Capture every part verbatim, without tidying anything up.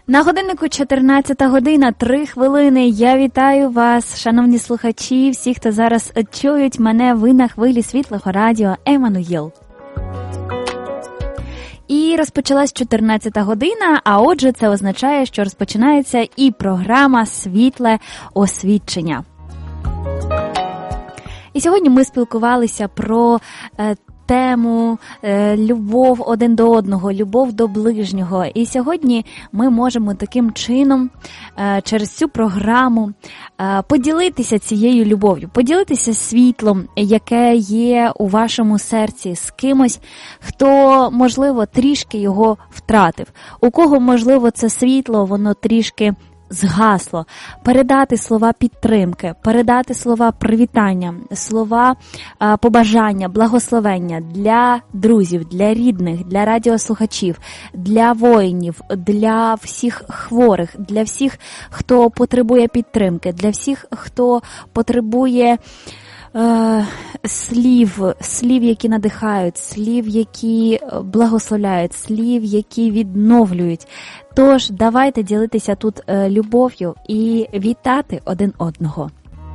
На годиннику чотирнадцята година, три хвилини. Я вітаю вас, шановні слухачі, всі, хто зараз чують мене, ви на хвилі Світлого радіо Еммануїл. І розпочалась чотирнадцята година, а отже це означає, що розпочинається і програма «Світле освідчення». І сьогодні ми спілкувалися про е, тему е, любов один до одного, любов до ближнього. І сьогодні ми можемо таким чином е, через цю програму е, поділитися цією любов'ю, поділитися світлом, яке є у вашому серці, з кимось, хто, можливо, трішки його втратив. У кого, можливо, це світло, воно трішки згасло. Передати слова підтримки, передати слова привітання, слова а, побажання, благословення для друзів, для рідних, для радіослухачів, для воїнів, для всіх хворих, для всіх, хто потребує підтримки, для всіх, хто потребує Е, слів, слів, які надихають, слів, які благословляють, слів, які відновлюють. Тож, давайте ділитися тут е, любов'ю і вітати один одного.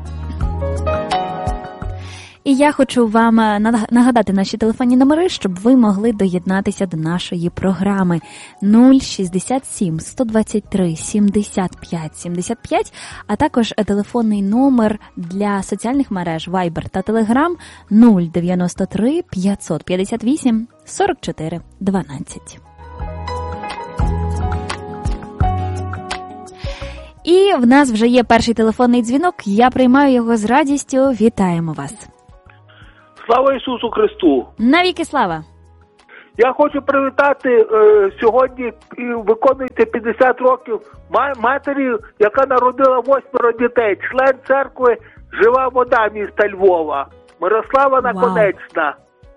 І я хочу вам нагадати наші телефонні номери, щоб ви могли доєднатися до нашої програми нуль шістдесят сім сто двадцять три сімдесят п'ять сімдесят п'ять, а також телефонний номер для соціальних мереж Viber та Telegram нуль дев'яносто три п'ятсот п'ятдесят вісім сорок чотири дванадцять. І в нас вже є перший телефонний дзвінок, я приймаю його з радістю. Вітаємо вас. Слава Ісусу Христу! Навіки слава! Я хочу привітати е, сьогодні, і виконуєте п'ятдесят років матері, яка народила восьмеро дітей, член церкви «Жива вода» міста Львова, Мирослава Наконечна.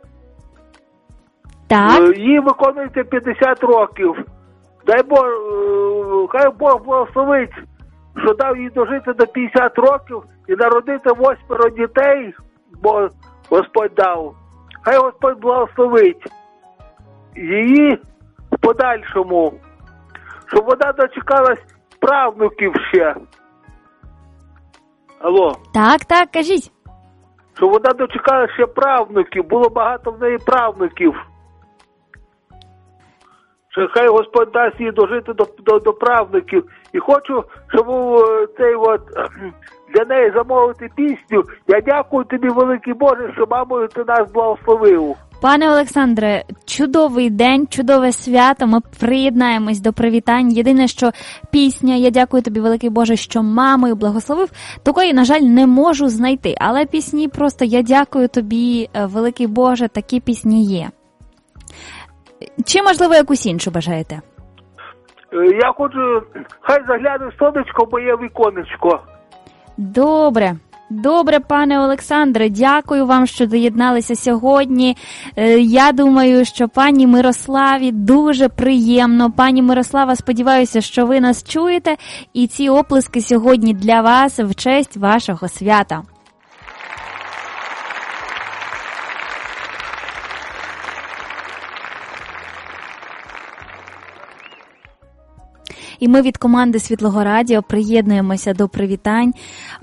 Так. Е, їй виконуєте п'ятдесят років. Дай Бог, е, хай Бог благословить, що дав їй дожити до п'ятдесят років і народити восьмеро дітей, бо Господь дав. Хай Господь благословить її в подальшому, щоб вона дочекалась правнуків ще. Алло. Так, так, кажіть. Щоб вона дочекалась ще правнуків, було багато в неї правнуків. Що хай Господь дасть їй дожити до, до, до правнуків. І хочу, щоб цей от для неї замовити пісню. Я дякую тобі, великий Боже, що мамою ти нас благословив. Пане Олександре, чудовий день, чудове свято, ми приєднаємось до привітань. Єдине, що пісня «Я дякую тобі, великий Боже, що мамою благословив», такої, на жаль, не можу знайти. Але пісні просто «Я дякую тобі, великий Боже», такі пісні є. Чи, можливо, якусь іншу бажаєте? Я хочу, хай загляне сонечко в моє віконечко. Добре. Добре, пане Олександре, дякую вам, що доєдналися сьогодні. Я думаю, що пані Мирославі дуже приємно. Пані Мирослава, сподіваюся, що ви нас чуєте, і ці оплески сьогодні для вас в честь вашого свята. І ми від команди Світлого Радіо приєднуємося до привітань.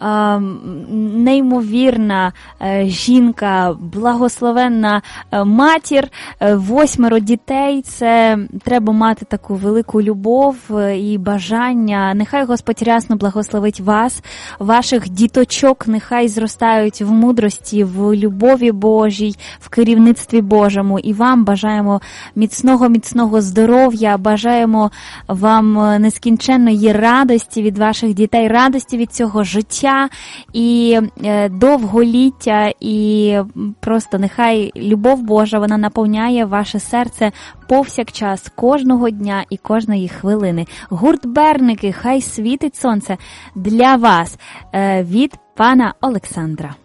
Неймовірна жінка, благословенна матір, восьмеро дітей. Це треба мати таку велику любов і бажання. Нехай Господь рясно благословить вас, ваших діточок, нехай зростають в мудрості, в любові Божій, в керівництві Божому. І вам бажаємо міцного-міцного здоров'я, бажаємо вам нескінченної радості від ваших дітей, радості від цього життя і е, довголіття, і просто нехай любов Божа, вона наповняє ваше серце повсякчас, кожного дня і кожної хвилини. Гурт Берники, хай світить сонце для вас, е, від пана Олександра.